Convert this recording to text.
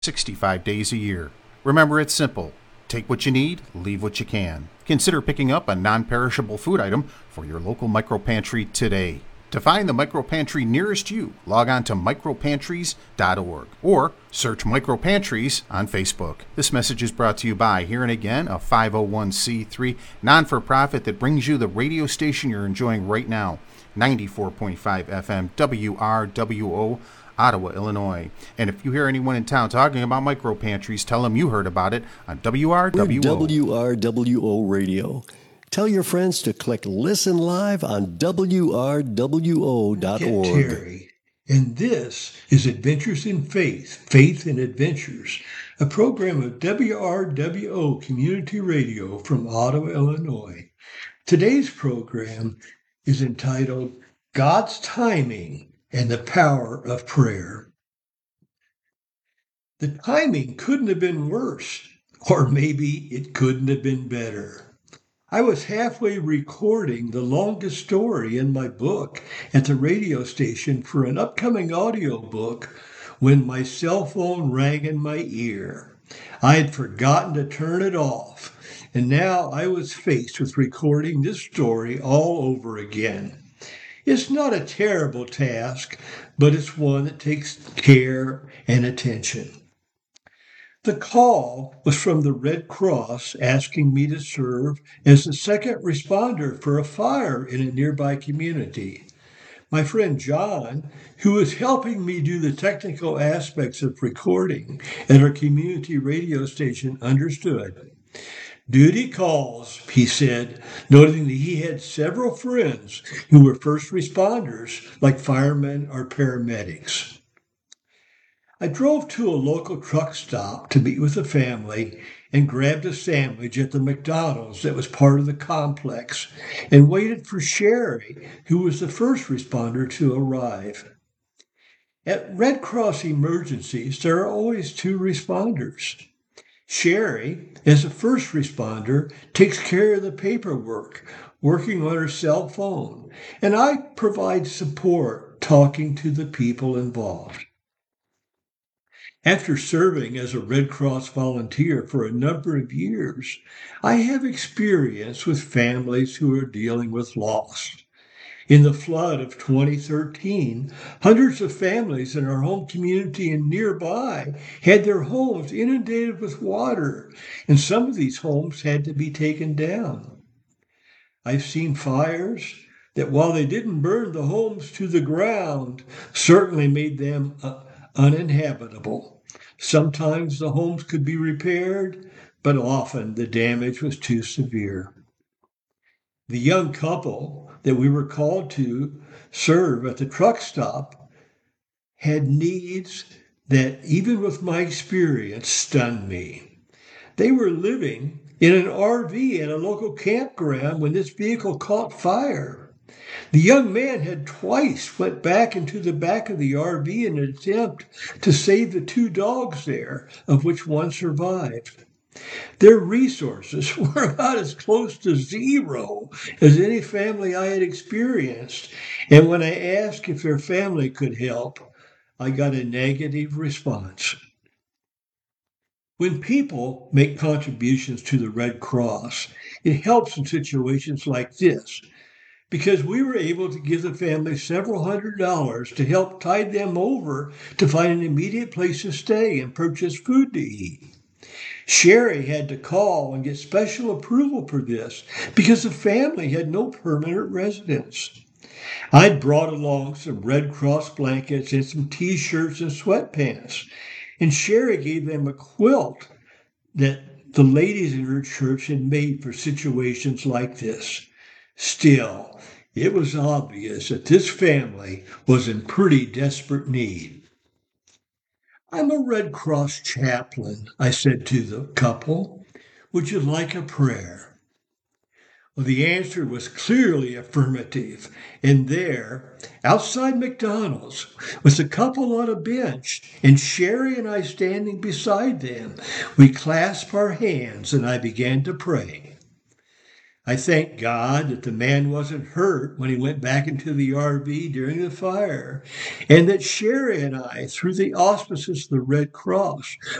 65 days a year. Remember, it's simple. Take what you need, leave what you can. Consider picking up a non-perishable food item for your local micropantry today. To find the micropantry nearest you, log on to micropantries.org or search micropantries on Facebook. This message is brought to you by Here and Again, a 501c3 non-for-profit that brings you the radio station you're enjoying right now, 94.5 FM WRWO, Ottawa, Illinois. And if you hear anyone in town talking about micropantries, tell them you heard about it on WRWO. We're WRWO Radio. Tell your friends to click Listen Live on WRWO.org. Terry, and this is Adventures in Faith, Faith and Adventures, a program of WRWO Community Radio from Ottawa, Illinois. Today's program is entitled God's Timing and the Power of Prayer. The timing couldn't have been worse, or maybe it couldn't have been better. I was halfway recording the longest story in my book at the radio station for an upcoming audiobook when my cell phone rang in my ear. I had forgotten to turn it off, and now I was faced with recording this story all over again. It's not a terrible task, but it's one that takes care and attention. The call was from the Red Cross asking me to serve as the second responder for a fire in a nearby community. My friend John, who was helping me do the technical aspects of recording at our community radio station, understood. Duty calls, he said, noting that he had several friends who were first responders, like firemen or paramedics. I drove to a local truck stop to meet with a family and grabbed a sandwich at the McDonald's that was part of the complex and waited for Sherry, who was the first responder, to arrive. At Red Cross emergencies, there are always two responders. Sherry, as a first responder, takes care of the paperwork, working on her cell phone, and I provide support, talking to the people involved. After serving as a Red Cross volunteer for a number of years, I have experience with families who are dealing with loss. In the flood of 2013, hundreds of families in our home community and nearby had their homes inundated with water, and some of these homes had to be taken down. I've seen fires that, while they didn't burn the homes to the ground, certainly made them uninhabitable. Sometimes the homes could be repaired, but often the damage was too severe. The young couple that we were called to serve at the truck stop had needs that, even with my experience, stunned me. They were living in an RV at a local campground when this vehicle caught fire. The young man had twice went back into the back of the RV in an attempt to save the two dogs there, of which one survived. Their resources were about as close to zero as any family I had experienced, and when I asked if their family could help, I got a negative response. When people make contributions to the Red Cross, it helps in situations like this, because we were able to give the family several $100s to help tide them over to find an immediate place to stay and purchase food to eat. Sherry had to call and get special approval for this because the family had no permanent residence. I'd brought along some Red Cross blankets and some T-shirts and sweatpants, and Sherry gave them a quilt that the ladies in her church had made for situations like this. Still, it was obvious that this family was in pretty desperate need. I'm a Red Cross chaplain, I said to the couple. Would you like a prayer? Well, the answer was clearly affirmative, and there, outside McDonald's, with the couple on a bench and Sherry and I standing beside them, we clasped our hands and I began to pray. I thank God that the man wasn't hurt when he went back into the RV during the fire, and that Sherry and I, through the auspices of the Red Cross,